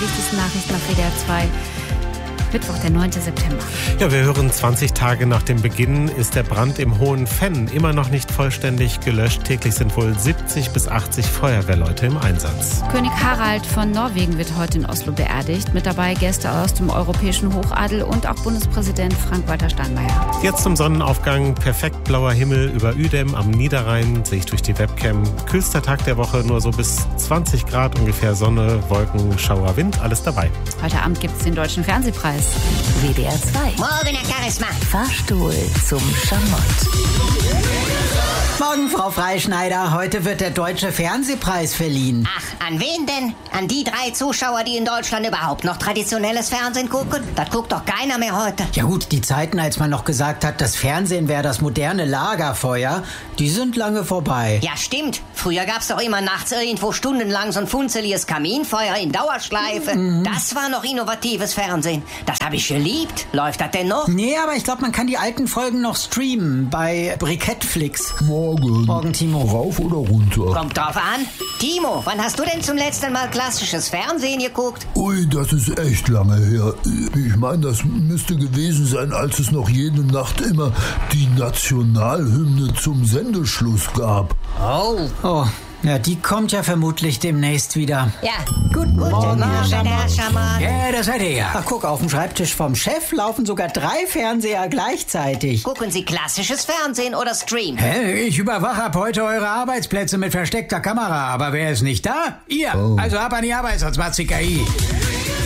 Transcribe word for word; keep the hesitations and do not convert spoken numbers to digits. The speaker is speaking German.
wichtigsten Nachrichten auf W D R zwei. Mittwoch, der neunte September. Ja, wir hören, zwanzig Tage nach dem Beginn ist der Brand im Hohen Venn immer noch nicht vollständig gelöscht. Täglich sind wohl siebzig bis achtzig Feuerwehrleute im Einsatz. König Harald von Norwegen wird heute in Oslo beerdigt. Mit dabei Gäste aus dem europäischen Hochadel und auch Bundespräsident Frank-Walter Steinmeier. Jetzt zum Sonnenaufgang. Perfekt blauer Himmel über Uedem am Niederrhein. Sehe ich durch die Webcam. Kühlster Tag der Woche, nur so bis zwanzig Grad ungefähr. Sonne, Wolken, Schauer, Wind. Alles dabei. Heute Abend gibt es den Deutschen Fernsehpreis. W D R zwei. Morgen, Herr Charisma. Fahrstuhl zum Schamott. Morgen, Frau Freischneider. Heute wird der Deutsche Fernsehpreis verliehen. Ach, an wen denn? An die drei Zuschauer, die in Deutschland überhaupt noch traditionelles Fernsehen gucken? Das guckt doch keiner mehr heute. Ja gut, die Zeiten, als man noch gesagt hat, das Fernsehen wäre das moderne Lagerfeuer, die sind lange vorbei. Ja, stimmt. Früher gab's doch immer nachts irgendwo stundenlang so ein funzeliges Kaminfeuer in Dauerschleife. Mhm. Das war noch innovatives Fernsehen. Das habe ich geliebt. Läuft das denn noch? Nee, aber ich glaube, man kann die alten Folgen noch streamen bei Brikettflix. Morgen. Morgen, Timo. Rauf oder runter? Kommt drauf an. Timo, wann hast du denn zum letzten Mal klassisches Fernsehen geguckt? Ui, das ist echt lange her. Ich meine, das müsste gewesen sein, als es noch jede Nacht immer die Nationalhymne zum Sendeschluss gab. Oh. Oh, ja, die kommt ja vermutlich demnächst wieder. Ja. Guten Morgen, Herr Schamott. Ja, das seid ihr ja. Ach, guck, auf dem Schreibtisch vom Chef laufen sogar drei Fernseher gleichzeitig. Gucken Sie klassisches Fernsehen oder Stream? Hä? Ich überwache ab heute eure Arbeitsplätze mit versteckter Kamera. Aber wer ist nicht da? Ihr. Oh. Also ab an die Arbeit, sonst macht's die K I.